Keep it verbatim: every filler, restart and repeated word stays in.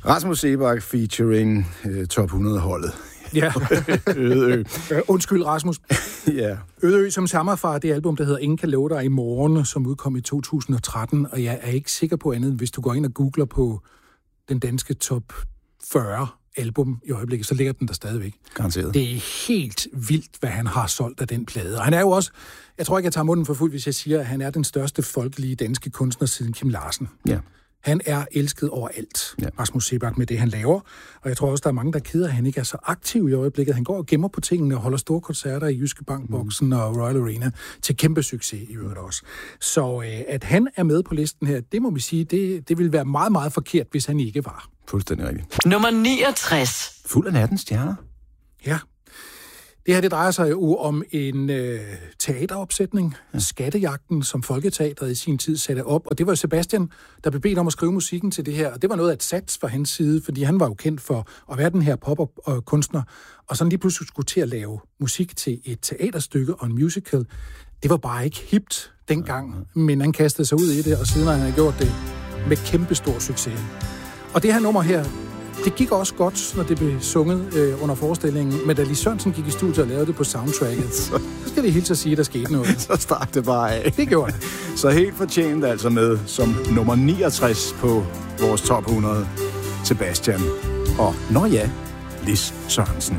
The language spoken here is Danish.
Rasmus Seebach featuring uh, Top hundrede-holdet. Ja. Ødeø. Undskyld, Rasmus. Ja. Ødeø, som stammer fra det album, der hedder Ingen kan love dig i morgen, som udkom i to tusind og tretten, og jeg er ikke sikker på andet, hvis du går ind og googler på den danske top fyrre album i øjeblikket, så ligger den der stadigvæk. Garanteret. Det er helt vildt, hvad han har solgt af den plade. Og han er jo også, jeg tror ikke, jeg tager munden for fuld, hvis jeg siger, at han er den største folkelige danske kunstner siden Kim Larsen. Ja. Han er elsket overalt, ja. Rasmus Seebach, med det, han laver. Og jeg tror også, der er mange, der er ked af, at han ikke er så aktiv i øjeblikket. Han går og gemmer på tingene og holder store koncerter i Jyske Bank-boksen mm. og Royal Arena til kæmpe succes i øvrigt også. Så øh, at han er med på listen her, det må vi sige, det, det ville være meget, meget forkert, hvis han ikke var. Fuldstændig rigtigt. Nummer niogtres. Fuld af nattens stjerner. Ja. Det her, det drejer sig jo om en øh, teateropsætning, ja. Skattejagten, som Folketeatret i sin tid satte op. Og det var Sebastian, der blev bedt om at skrive musikken til det her. Og det var noget af et sats fra hans side, fordi han var jo kendt for at være den her pop-up-kunstner. Og sådan lige pludselig skulle til at lave musik til et teaterstykke og en musical. Det var bare ikke hipt dengang, men han kastede sig ud i det, og siden han havde gjort det med kæmpe stor succes. Og det her nummer her, det gik også godt, når det blev sunget øh, under forestillingen, men da Lis Sørensen gik i studiet og lavede det på soundtracket, så skal det helt så sige, at der skete noget. Så start det bare af. Det gjorde det. Så helt fortjent altså med som nummer niogtres på vores top hundrede, Sebastian. Og når ja, Lis Sørensen.